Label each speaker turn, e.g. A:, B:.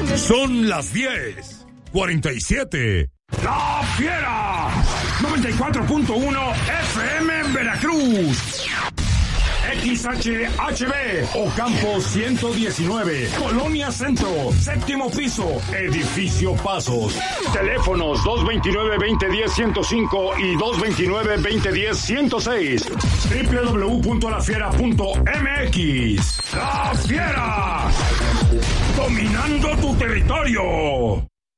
A: Son las 10:47.
B: ¡La Fiera! 94.1 FM en Veracruz. XHHB, Ocampo 119, Colonia Centro, séptimo piso, Edificio Pasos. Teléfonos 229-2010-105 y 229-2010-106. www.lafiera.mx. ¡La Fiera! Dominando tu territorio.